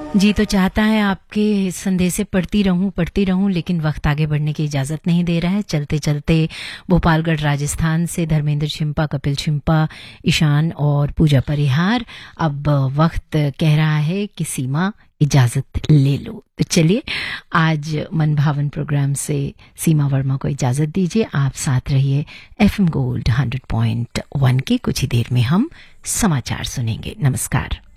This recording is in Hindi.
जी तो चाहता है आपके संदेश से पढ़ती रहूं लेकिन वक्त आगे बढ़ने की इजाजत नहीं दे रहा है। चलते चलते भोपालगढ़ राजस्थान से धर्मेंद्र छिंपा, कपिल छिंपा, ईशान और पूजा परिहार। अब वक्त कह रहा है कि सीमा इजाजत ले लो। तो चलिए आज मन भावन प्रोग्राम से सीमा वर्मा को इजाजत दीजिए। आप साथ रहिए एफएम गोल्ड 100.1 के। कुछ ही देर में हम समाचार सुनेंगे। नमस्कार।